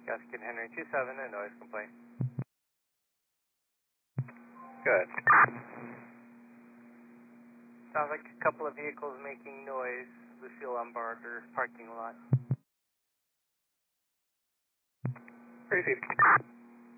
Gaskin Henry 27, a noise complaint. Good. Sounds like a couple of vehicles making noise. Lucille Umbarger's parking lot. 350.